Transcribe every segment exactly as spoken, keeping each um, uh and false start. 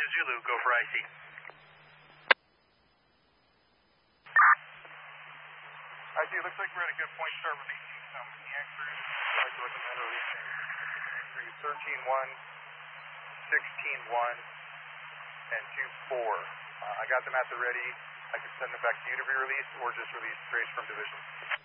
Zulu, go for I C. I C, looks like we're at a good point to start releasing some Nyan crews. I'd like to recommend releasing crews thirteen one, sixteen one, and two four. Uh, I got them at the ready. I can send them back to you to be released or just release straight from division.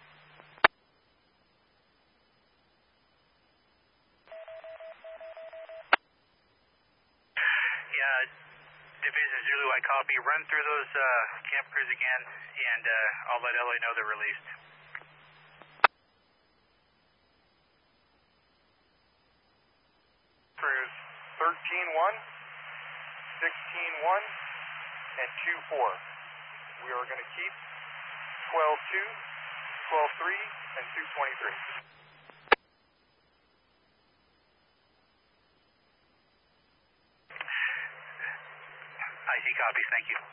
Yeah, Division Zulu, I copy. Run through those uh, camp crews again, and uh, I'll let L A know they're released. Crews thirteen one, sixteen one, and two four. We are going to keep twelve two, twelve three, and two twenty-three. I C copies, thank you.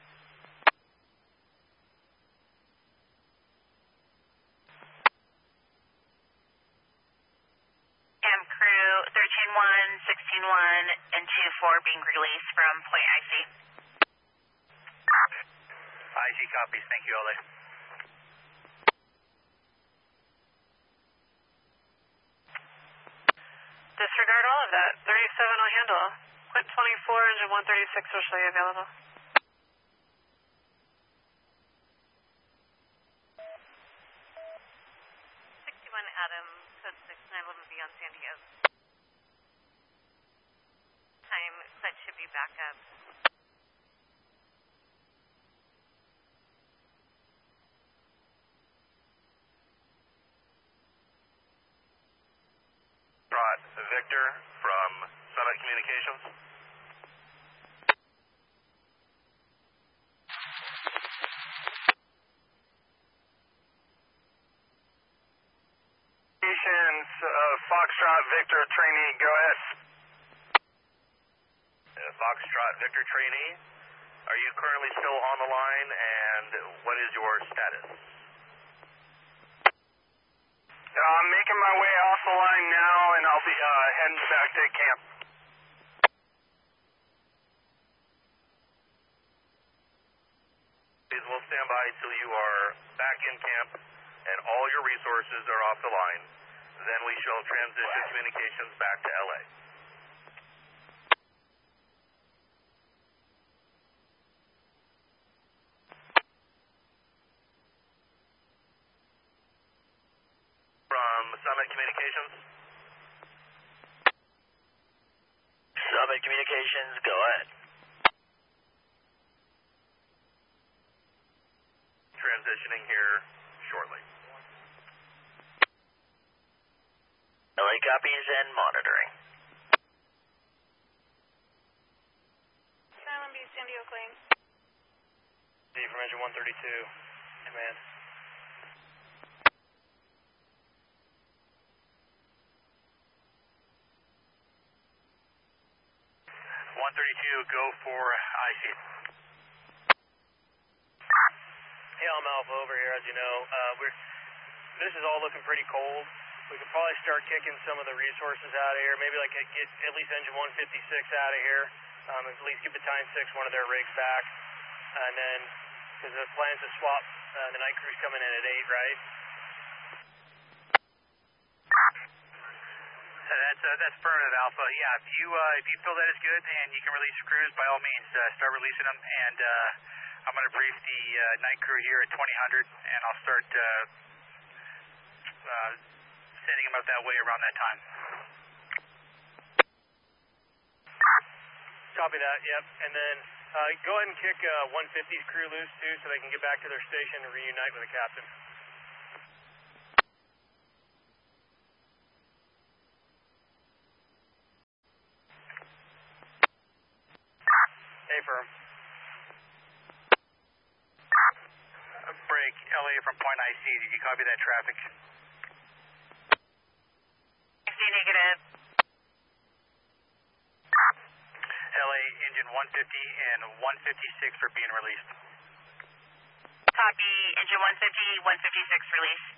Camp crew thirteen one, sixteen one, and two four being released from point I C. I C copies, thank you, L A. Disregard all of that. thirty-seven will handle. Quint twenty-four, engine one thirty-six will show you available. sixty-one Adam, code six nine eleven beyond San Diego. Time, Quint should be back up. Victor from Summit Communications. Uh, Foxtrot Victor trainee, go ahead. Uh, Foxtrot Victor trainee, are you currently still on the line, and what is your status? I'm making my way off the line now, and I'll be uh, heading back to camp. Please, we'll stand by till you are back in camp and all your resources are off the line. Then we shall transition communications back to L A. Summit Communications. Summit Communications, go ahead. Transitioning here shortly. L A copies and monitoring. Silent B, San Diego Claim. D from engine one thirty-two, command. one thirty-two, go for I C. Hey, I'm Alpha over here, as you know. Uh, we're, this is all looking pretty cold. We could probably start kicking some of the resources out of here. Maybe like get at least engine one fifty-six out of here. Um, at least get battalion six, one of their rigs back. And then, because the plan's to swap, uh, the night crew's coming in at eight, right? That's uh, that's permanent, Alpha. Yeah, if you uh, if you feel that is good and you can release crews, by all means, uh, start releasing them. And uh, I'm going to brief the uh, night crew here at twenty hundred, and I'll start uh, uh, sending them up that way around that time. Copy that. Yep. And then uh, go ahead and kick uh, one fifty's crew loose too, so they can get back to their station and reunite with the captain. Firm. Break, L A from point I C. Did you copy that traffic? I C negative. L A, engine one fifty and one fifty-six are being released. Copy, engine one fifty, one fifty-six released.